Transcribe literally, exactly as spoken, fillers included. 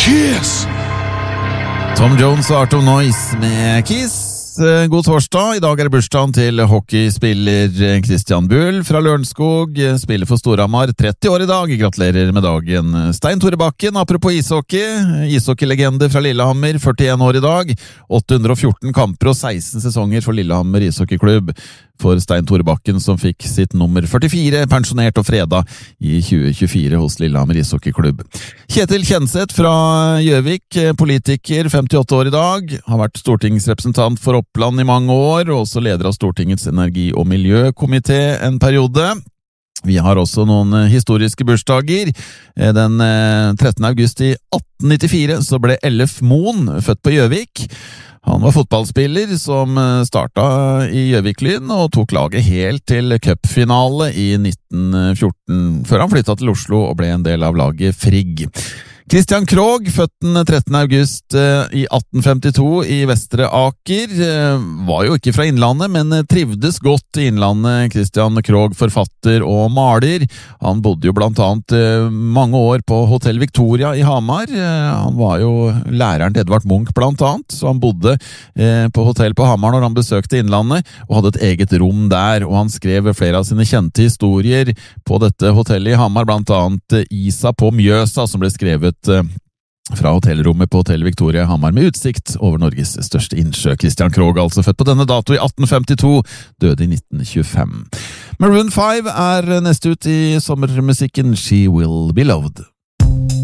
Kiss! Tom Jones og Art of Noise med Kiss. God torsdag, i dag er det bursdagen til hockeyspiller Christian Bull fra Lørenskog, spiller for Storhamar, tretti år i dag, gratulerer med dagen. Stein Tore Bakken, apropos ishockey, ishockeylegende fra Lillehammer, førtien år i dag, åtte hundre og fjorten kamper og seksten sesonger for Lillehammer ishockeyklubb. For Stein Tore Bakken, som fikk sitt nummer førtifire, pensjonert og freda i tjue tjuefire hos Lillehammer ishockeyklubb. Kjetil Kjenseth fra Gjøvik, politiker, femtiåtte år i dag, har vært stortingsrepresentant for Oppland i mange år, og også leder av Stortingets energi- og miljøkomité en periode. Vi har også noen historiske bursdager. Den trettende august i atten nittifire så ble Ellef Moen født på Gjøvik. Han var fotballspiller som startet i Gjøvik-Lyn og tok laget helt til cupfinale i nitten fjorten, før han flyttet til Oslo og ble en del av laget Frigg. Christian Krogh, født den trettende august i atten femtito i Vestre Aker, var jo ikke fra Innlandet, men trivdes godt i Innlandet. Christian Krogh, forfatter og maler. Han bodde jo blant annet mange år på Hotel Victoria i Hamar. Han var jo læreren til Edvard Munch blant annet, så han bodde på hotell på Hamar når han besøkte Innlandet, og hadde et eget rom der, og han skrev flere av sine kjente historier på dette hotellet i Hamar, blant annet Isa på Mjøsa, som ble skrevet fra hotellrommet på Hotel Victoria i Hamar med utsikt over Norges største innsjø. Christian Krogh, altså født på denne dato i atten femtito, døde i nitten tjuefem. Maroon five er neste ut i sommermusikken She Will Be Loved.